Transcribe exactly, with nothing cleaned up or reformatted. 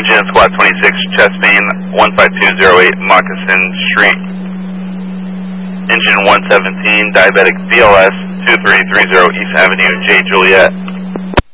Engine Squad twenty-six, chest pain, one five two zero eight Moccasin Street. Engine one seventeen, Diabetic B L S, two three three zero East Avenue, J. Juliet.